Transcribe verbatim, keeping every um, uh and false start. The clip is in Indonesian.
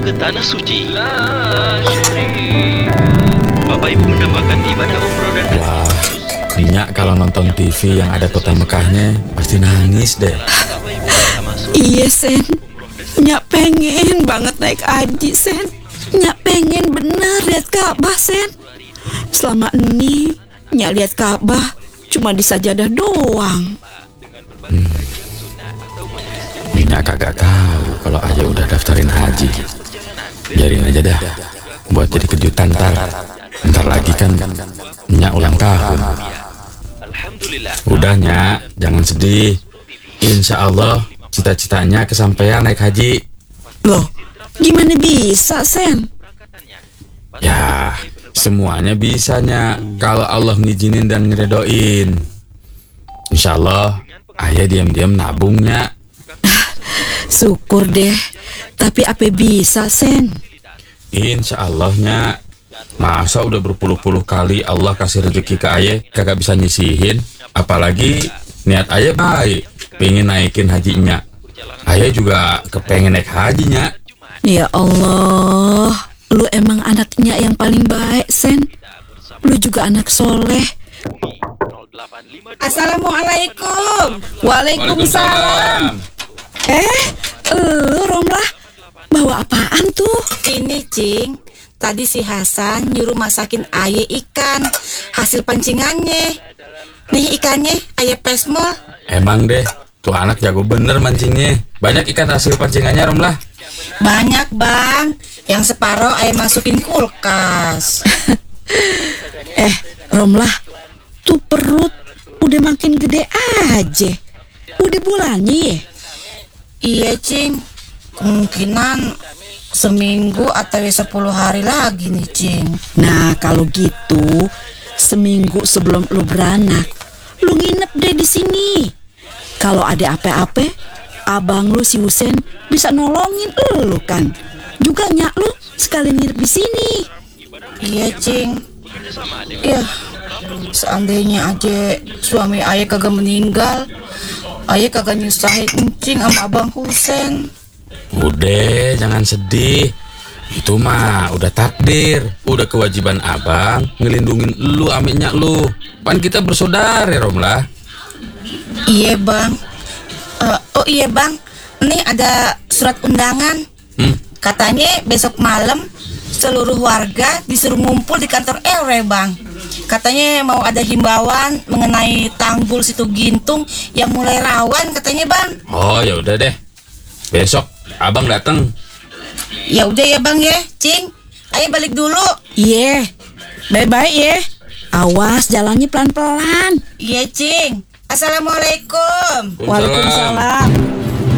ke tanah suci. Bapak Ibu mendapatkan ibadah umroh dan haji. Wah, Minyak kalau nonton T V yang ada kota Mekahnya pasti nangis deh. Iya Sen, Nyak pengen banget naik haji Sen. Nyak pengen bener lihat Ka'bah Sen. Selama ini Nyak lihat Ka'bah cuma di sajadah doang. hmm. Minyak kagak tahu kalau Ayah udah daftarin haji. Biarin aja dah, buat jadi kejutan ntar. Ntar lagi kan Nyak ulang tahun. Udah Nyak, jangan sedih. Insya Allah cita-citanya kesampaian naik haji. Loh, gimana bisa Sen? Ya, semuanya bisa Nyak, kalau Allah ngizinin dan ngeredoin. Insya Allah Ayah diam-diam nabung Nyak. Syukur deh. Tapi apa bisa Sen? Insya Allah Nyak. Masa udah berpuluh-puluh kali Allah kasih rezeki ke Ayah kagak bisa nyisihin. Apalagi niat Ayah baik, pengen naikin hajinya. Ayah juga kepengen naik haji Nyak. Ya Allah, lu emang anaknya yang paling baik Sen. Lu juga anak soleh. Assalamualaikum. Waalaikumsalam. Eh, lu Romlah, bawa apaan tuh? Ini Cing, tadi si Hasan nyuruh masakin aye ikan hasil pancingannya. Nih ikannya aye pesmol. Emang deh, tuh anak jago bener mancingnya. Banyak ikan hasil pancingannya Romlah. Banyak bang, yang separoh aye masukin kulkas. Eh, Romlah, tuh perut udah makin gede aja. Udah bulannya ya? Iya Cing, kemungkinan seminggu atau sepuluh hari lagi nih Cing. Nah kalau gitu, seminggu sebelum lu beranak, lu nginep deh di sini. Kalau ada apa-apa, abang lu si Husen bisa nolongin lu kan. Juga Nyak lu sekalian nginep di sini. Iya Cing. Ya, seandainya aja suami ayah kagak meninggal, ayah kagak nyusahin Cing sama abang Husen. Udah, jangan sedih. Itu mah udah takdir. Udah kewajiban abang ngelindungin lu ame Nyak lu. Pan kita bersaudara Romlah. Iya bang. uh, Oh iya bang, nih ada surat undangan. hmm? Katanya besok malam seluruh warga disuruh ngumpul di kantor R W bang. Katanya mau ada himbauan mengenai tanggul Situ Gintung yang mulai rawan katanya bang. Oh ya udah deh, besok abang datang. Ya udah ya bang ya, Cing. Ayo balik dulu. Iya, yeah. Bye-bye ya. Awas jalannya pelan-pelan. Iya Cing. Assalamualaikum. Waalaikumsalam.